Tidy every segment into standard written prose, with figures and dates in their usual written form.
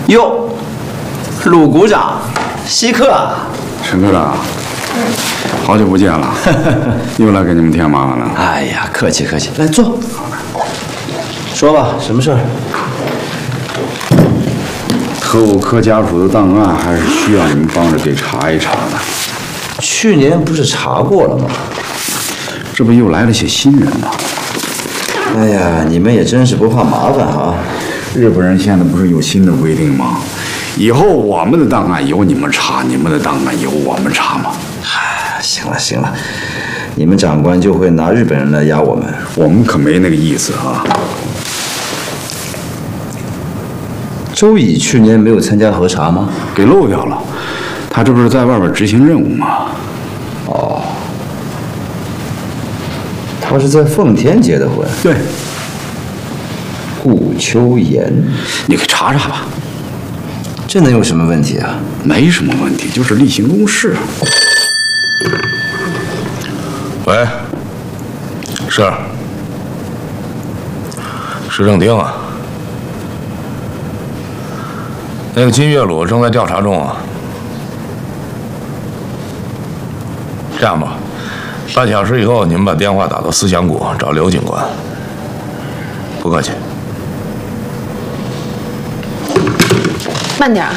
哟，鲁股长，稀客啊！ 陈科长，好久不见了，又来给你们添麻烦了。 哎呀，客气客气，来坐。说吧，什么事儿？ 特务科家属的档案还是需要你们帮着给查一查的。 去年不是查过了吗？ 这不又来了些新人吗？ 哎呀，你们也真是不怕麻烦啊！ 日本人现在不是有新的规定吗？以后我们的档案由你们查，你们的档案由我们查吗？ 行了行了，你们长官就会拿日本人来压我们， 我们可没那个意思啊。 周乙去年没有参加核查吗？ 给漏掉了，他这不是在外边执行任务吗？ 哦，他是在奉天结的婚。 对， 顾秋妍， 你给查查吧。 这能有什么问题啊？ 没什么问题，就是例行公事。 喂，是郑丁啊。那个金岳鲁正在调查中啊。这样吧，半小时以后你们把电话打到思想谷找刘警官。不客气。 慢点啊，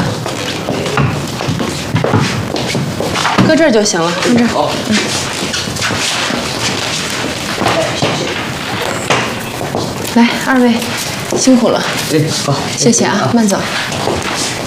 搁这儿就行了，搁这儿。哦。来，二位辛苦了。 哎，好， 谢谢啊，慢走。